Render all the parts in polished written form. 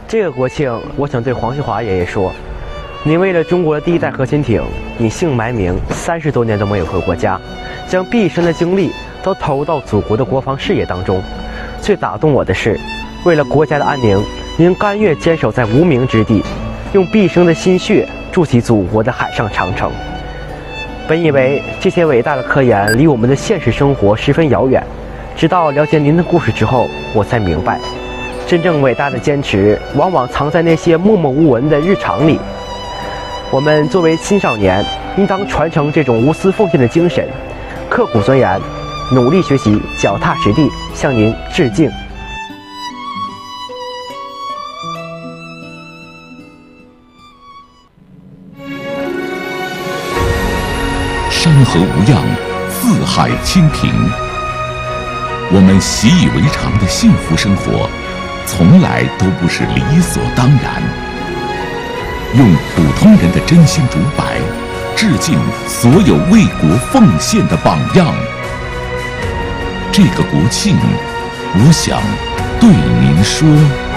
这个国庆，我想对黄旭华爷爷说，你为了中国的第一代核潜艇，你姓埋名30多年都没有回过家，将毕生的精力都投入到祖国的国防事业当中。最打动我的是，为了国家的安宁，您甘愿坚守在无名之地，用毕生的心血筑起祖国的海上长城。本以为这些伟大的科研离我们的现实生活十分遥远，直到了解您的故事之后，我才明白，真正伟大的坚持往往藏在那些默默无闻的日常里。我们作为青少年，应当传承这种无私奉献的精神，刻苦钻研，努力学习，脚踏实地，向您致敬。 山河无恙，四海清平。我们习以为常的幸福生活，从来都不是理所当然。用普通人的真心竹柏，致敬所有为国奉献的榜样。这个国庆，我想对您说。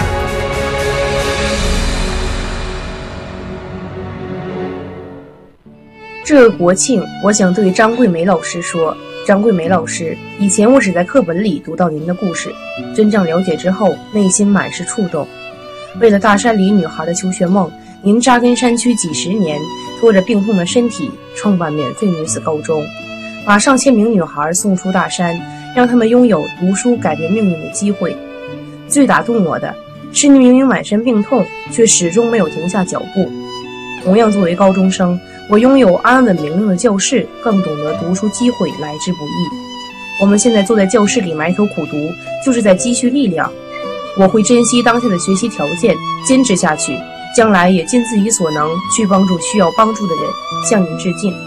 这个国庆，我想对张桂梅老师说。张桂梅老师，以前我只在课本里读到您的故事，真正了解之后，内心满是触动。为了大山里女孩的求学梦，您扎根山区几十年，拖着病痛的身体，创办免费女子高中，把上千名女孩送出大山，让她们拥有读书改变命运的机会。最打动我的是，您明明满身病痛，却始终没有停下脚步。同样作为高中生，我拥有安稳明亮的教室，更懂得读书机会来之不易。我们现在坐在教室里埋头苦读，就是在积蓄力量。我会珍惜当下的学习条件，坚持下去，将来也尽自己所能去帮助需要帮助的人。向您致敬。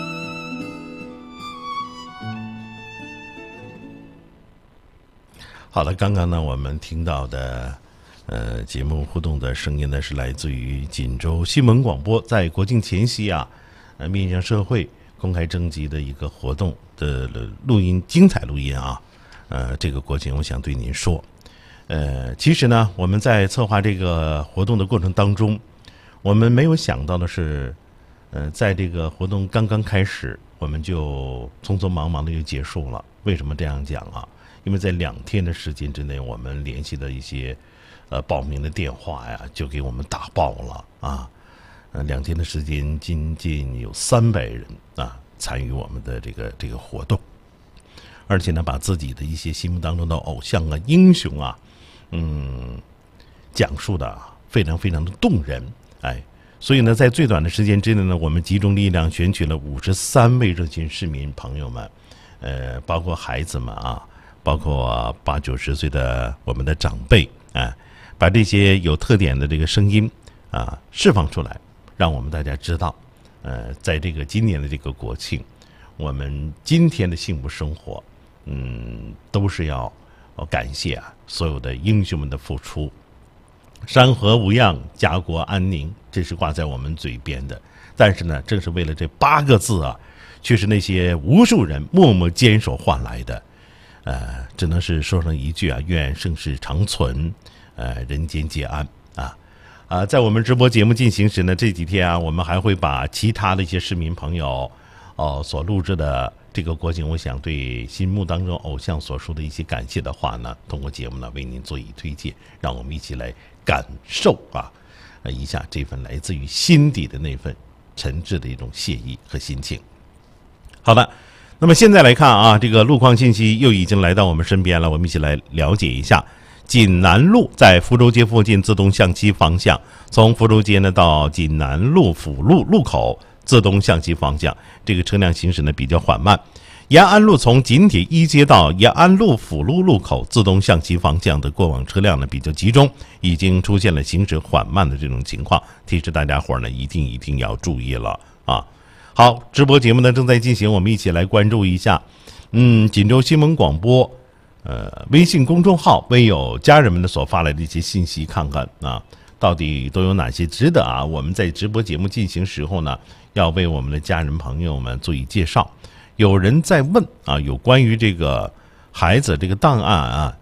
好了，刚刚呢，我们听到的节目互动的声音呢，是来自于锦州新闻广播在国庆前夕啊，面向社会公开征集的一个活动的录音，精彩录音啊。这个国庆我想对您说，其实呢，我们在策划这个活动的过程当中，我们没有想到的是，在这个活动刚刚开始，我们就匆匆忙忙的就结束了。为什么这样讲啊？因为在2天的时间之内，我们联系的一些报名的电话呀，就给我们打爆了啊！2天的时间，仅仅有300人啊参与我们的这个活动，而且呢，把自己的一些心目当中的偶像啊、英雄啊，讲述的非常非常的动人，哎，所以呢，在最短的时间之内呢，我们集中力量选取了53位热心市民朋友们，包括孩子们啊，包括80、90岁的我们的长辈，哎，把这些有特点的这个声音啊释放出来，让我们大家知道，在这个今年的这个国庆，我们今天的幸福生活，都是要感谢啊所有的英雄们的付出。山河无恙，家国安宁，这是挂在我们嘴边的。但是呢，正是为了这8个字啊，却是那些无数人默默坚守换来的。只能是说上一句啊，愿盛世长存，人间皆安啊。在我们直播节目进行时呢，这几天啊，我们还会把其他的一些市民朋友所录制的这个国庆，我想对心目当中偶像所说的一些感谢的话呢，通过节目呢为您做以推荐，让我们一起来感受一下这份来自于心底的那份诚挚的一种谢意和心情。好的，那么现在来看啊，这个路况信息又已经来到我们身边了，我们一起来了解一下。锦南路在福州街附近自动向西方向，从福州街呢到锦南路辅路路口自动向西方向，这个车辆行驶呢比较缓慢。延安路从锦铁一街到延安路辅路路口自动向西方向的过往车辆呢比较集中，已经出现了行驶缓慢的这种情况，提示大家伙呢一定要注意了啊！好，直播节目呢正在进行，我们一起来关注一下，锦州新闻广播微信公众号为有家人们的所发来的一些信息，看看啊到底都有哪些值得啊我们在直播节目进行时候呢要为我们的家人朋友们做以介绍。有人在问啊，有关于这个孩子这个档案啊